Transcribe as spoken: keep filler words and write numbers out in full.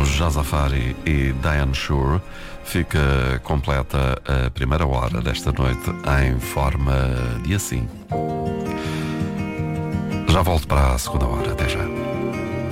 dos Jazafari e Diane Shure, fica completa a primeira hora desta noite em forma de assim. Já volto para a segunda hora, até já.